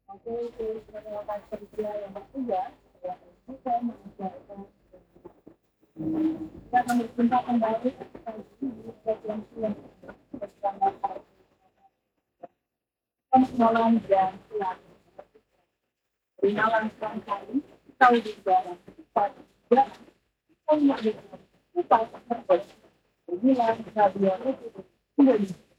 Oke, rekan kerja yang ketiga, yang juga mengajarkan kita akan berjumpa kembali di frekuensi yang bersama permohonan dan silakan perkenalan sekali tahu juga pada kita kita bilang radio